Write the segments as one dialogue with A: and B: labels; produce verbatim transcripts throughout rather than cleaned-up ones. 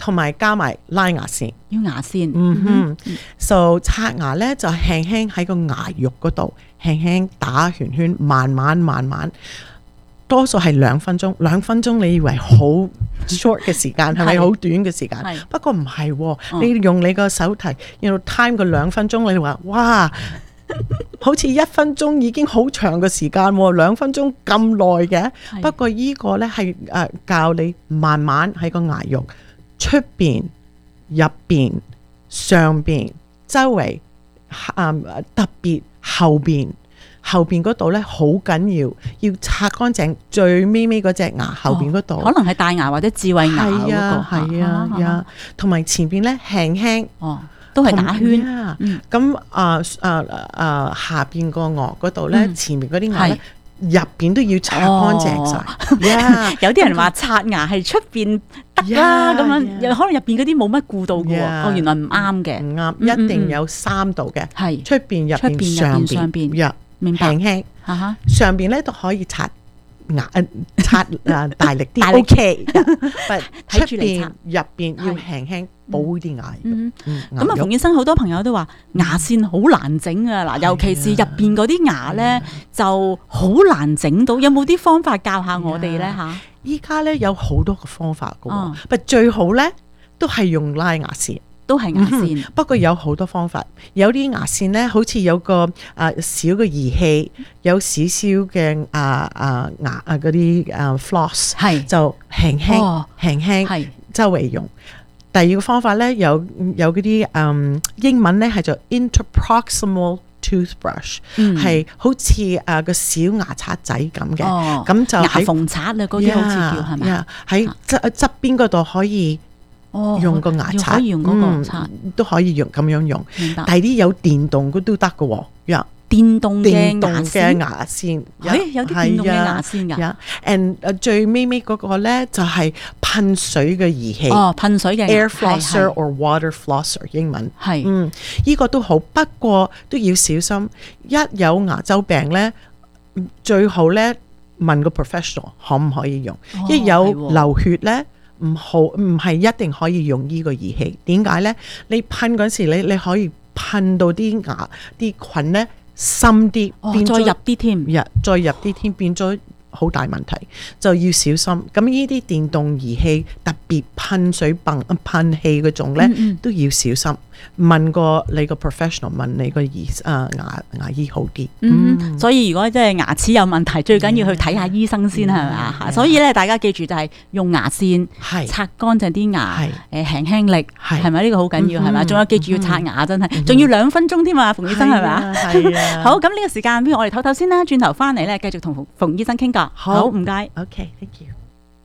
A: 同埋加埋拉牙線，
B: 要牙線。
A: 嗯哼。So 刷牙咧就輕輕喺個牙肉嗰度輕輕打圈圈，慢慢慢慢。多數係兩分鐘，兩分鐘你以為好 short 嘅時間，係咪好短嘅時間？不過唔係喎，你用你個手提要 time 個兩分鐘，你話哇，好似一分鐘已經好長嘅時間喎，兩分鐘咁耐嘅。不過依個呢係誒教你慢慢喺個牙肉出邊、入邊、上邊、周圍，誒特別後邊。後邊嗰度咧好緊要，要刷乾淨最尾尾嗰隻牙後邊嗰度，
B: 可能係大牙或者智慧牙嗰個，
A: 係啊係啊，同埋前邊咧輕輕，
B: 哦，都係打圈。
A: 咁啊啊啊下邊個顎嗰度咧，前面嗰啲牙咧入邊都要刷乾淨晒。
B: 有啲人話刷牙係出邊得啦，咁樣又可能入邊嗰啲冇乜顧到嘅喎。哦，原來唔啱嘅，
A: 唔啱，一定有三度嘅，係出邊、入邊、上邊。
B: 明白，
A: 輕輕，
B: 啊、
A: 上邊咧都可以刷牙，刷啊大力啲 ，OK。出邊入邊要輕輕補啲牙。
B: 咁啊，馮醫生好多朋友都話牙線好難整啊，嗱，尤其是入邊嗰啲牙咧就好難整到，有冇啲方法教下我哋咧嚇？
A: 依家咧有好多個方法嘅喎，不過最好咧都係用拉牙線。
B: 都係牙線、嗯，
A: 不過有好多方法。有啲牙線咧，好似有個啊小嘅儀器，有少少嘅啊啊牙啊嗰啲啊 floss， 係就輕輕、哦、輕輕係周圍用。第二個方法咧，有有嗰啲嗯英文咧係做 interproximal toothbrush， 係、嗯、好似誒個小牙刷仔咁嘅，咁、哦、就
B: 牙縫刷啊嗰啲好似叫係咪？
A: 喺側側邊嗰度可以。哦、用個牙刷，
B: 可以用嗰個刷、
A: 嗯，都可以用咁樣用。
B: 明白。
A: 但係啲有電動嗰都得嘅喎。呀，
B: 電動嘅
A: 牙線，
B: 誒有啲電動嘅牙線㗎。
A: and 誒最尾尾嗰個咧就係噴水嘅儀器。
B: 哦，噴水嘅
A: air flosser or water flosser 英文
B: 係。
A: 嗯，依、這個都好，不過都要小心。一有牙周病咧，最好咧問個 professional 可唔可以用。哦、一有流血咧。唔好，唔係一定可以用呢個儀器。點解咧？你噴嗰時，你你可以噴到啲牙啲菌咧深啲，
B: 哦，再入啲添，
A: 入再入啲添，變咗好大問題，就要小心。咁呢啲電動儀器，特別噴水泵噴氣嗰種咧，嗯嗯都要小心。問過你個 professional， 問你個醫啊牙牙醫好啲。
B: 嗯，嗯所以如果即係牙齒有問題，最緊要去睇下醫生先係咪啊？所以咧，大家記住就係用牙線刷乾淨啲牙，誒輕輕力，係咪呢個好緊要係咪？仲有記住要刷牙，真係，仲要兩分鐘添啊！馮醫生係咪啊？係啊。好，咁呢個時間，不如我哋唞唞先啦，轉頭翻嚟咧，繼續同馮馮醫生傾過。好，唔該。
A: OK，thank you。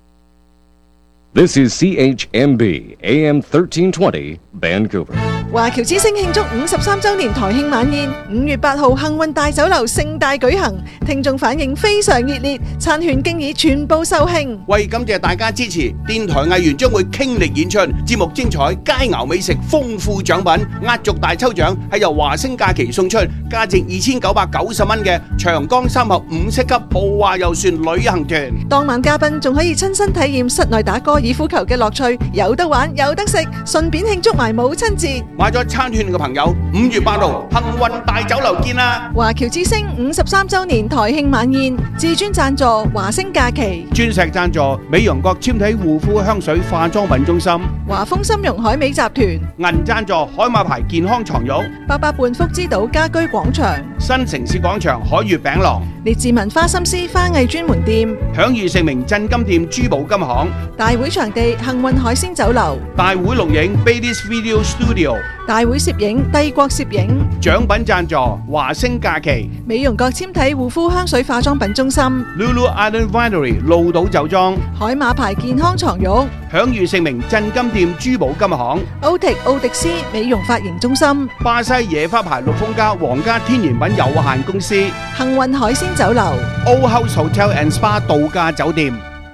C: This is C H M B A M thirteen twenty Vancouver。
D: 華僑之星慶祝五十三週年台慶晚宴，五月八號幸運大酒樓盛大舉行，聽眾反應非常熱烈，餐券經已全部售罄。
E: 為感謝大家支持，電台藝員將會傾力演出，節目精彩，佳肴美食，豐富獎品，壓軸大抽獎係由華星假期送出，價值二千九百九十蚊嘅長江三峽五星級豪華遊船旅行團。
D: 當晚嘉賓仲可以親身體驗室內打高爾夫球嘅樂趣，有得玩有得食，順便慶祝埋母親節。
E: 買咗餐券嘅朋友，五月八號幸運大酒樓見啦！
D: 華僑之星五十三週年台慶晚宴，至尊贊助華星假期，
E: 鑽石贊助美容國纖體護膚香水化妝品中心，
D: 華豐參茸海味集團，
E: 銀贊助海馬牌健康床褥，
D: 八百伴福之島家居廣場，
E: 新城市廣場海悅餅廊，
D: 列治文花心思花藝專門店，
E: 享譽盛名鎮金店珠寶金行，
D: 大會場地幸運海鮮酒樓，
E: 大會錄影 Bailey's Video Studio，
D: 大會攝影帝國攝影，
E: 獎品贊助華星假期，
D: 美容國纖體護膚香水化妝品中心
E: Lulu Island Winery 鹿島酒莊，
D: 海馬牌健康床褥，
E: 享譽盛名鎮金店珠寶金行，
D: 歐迪奧迪斯美容髮型中心，
E: 巴西野花牌綠豐家皇家天然品有限公司，
D: 幸運海鮮酒樓
E: Old House Hotel and Spa 度假酒店。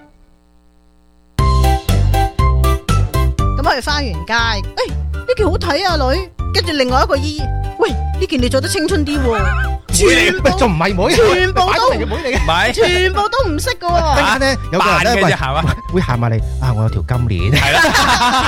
F: 咁我哋翻完街，誒呢件好睇啊女，跟住另外一個姨，喂呢件你着得青春啲喎，全部
G: 仲唔係妹，
F: 全部都
G: 妹嚟嘅，唔係，
F: 全部都唔識嘅喎。
G: 突然間咧有個人咧會行埋嚟啊，我有條金鏈。係啦。